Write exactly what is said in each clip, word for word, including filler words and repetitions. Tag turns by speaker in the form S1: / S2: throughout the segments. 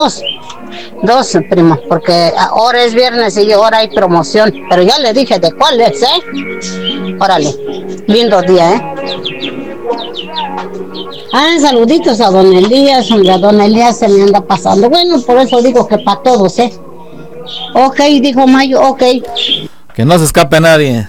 S1: Dos, dos, primo, porque ahora es viernes y ahora hay promoción, pero ya le dije de cuál es, ¿eh? Órale, lindo día, ¿eh? Ah, saluditos a don Elías, hombre, a don Elías se me anda pasando. Bueno, por eso digo que para todos, ¿eh? Ok, dijo Mayo, ok.
S2: Que no se escape nadie.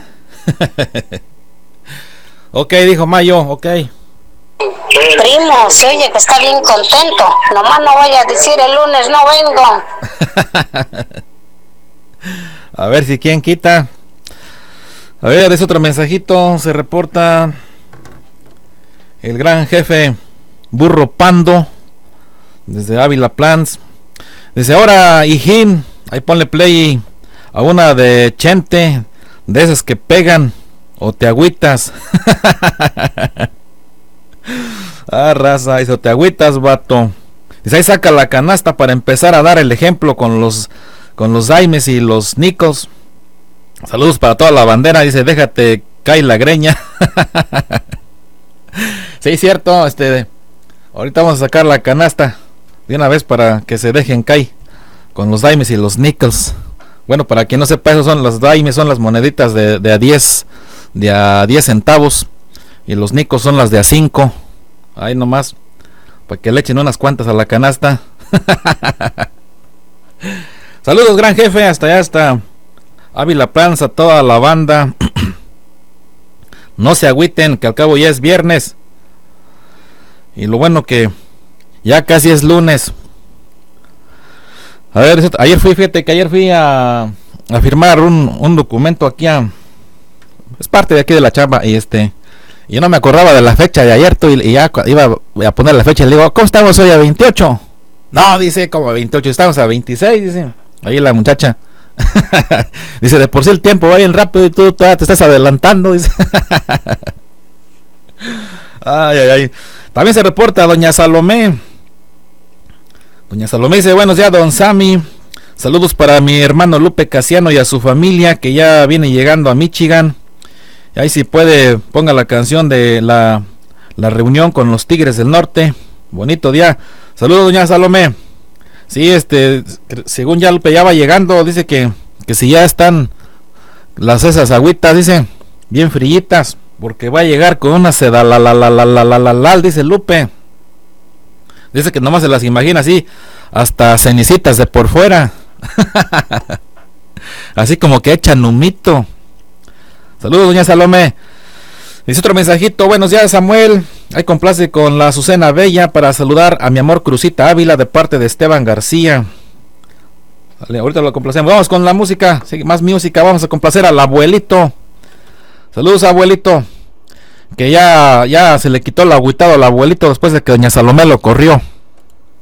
S2: Ok, dijo Mayo, ok.
S1: Primo, se oye que está bien contento. Nomás no vaya a decir el lunes no vengo.
S2: A ver si quién quita. A ver, es otro mensajito. Se reporta el gran jefe Burro Pando desde Ávila Plans. Dice, ahora hijín, ahí ponle play a una de Chente, de esas que pegan o te agüitas. Ah, raza, dice, te agüitas, vato. Dice, ahí saca la canasta para empezar a dar el ejemplo con los con los Daimes y los Nichols. Saludos para toda la bandera. Dice, déjate caer la greña. Sí, cierto, este ahorita vamos a sacar la canasta de una vez para que se dejen caer con los Daimes y los Nichols. Bueno, para quien no sepa, esos son los Daimes, son las moneditas de, de a diez, de a diez centavos, y los Nichols son las de a cinco. Ahí nomás, para que le echen unas cuantas a la canasta. Saludos, gran jefe, hasta allá, hasta Ávila Plans, a toda la banda. No se agüiten, que al cabo ya es viernes. Y lo bueno que ya casi es lunes. A ver, ayer fui, fíjate que ayer fui a, a firmar un, un documento aquí a... Es parte de aquí de la chamba, y este... Yo no me acordaba de la fecha de ayer, y, y ya iba a poner la fecha, y le digo, ¿cómo estamos hoy a veintiocho? No, dice, como a veintiocho, estamos a veintiséis, dice. Ahí la muchacha. Dice, de por sí el tiempo va bien rápido y tú todavía te estás adelantando, dice. Ay, ay, ay. También se reporta doña Salomé. Doña Salomé dice, buenos días, don Sammy. Saludos para mi hermano Lupe Casiano y a su familia, que ya viene llegando a Michigan. Y ahí si puede, ponga la canción de la, la reunión con los Tigres del Norte. Bonito día. Saludos, doña Salomé. Sí, este, según ya Lupe ya va llegando, dice que, que si ya están las esas agüitas, dice, bien frillitas, porque va a llegar con una seda, la la la la la la la la, dice Lupe. Dice que nomás se las imagina así, hasta cenicitas de por fuera. Así como que echan humito. Saludos, doña Salomé. Dice otro mensajito, buenos días, Samuel. Ahí complace con la Azucena Bella para saludar a mi amor Crucita Ávila de parte de Esteban García. Vale, ahorita lo complacemos. Vamos con la música, sí, más música. Vamos a complacer al abuelito. Saludos, abuelito. Que ya, ya se le quitó el agüitado al abuelito después de que doña Salomé lo corrió.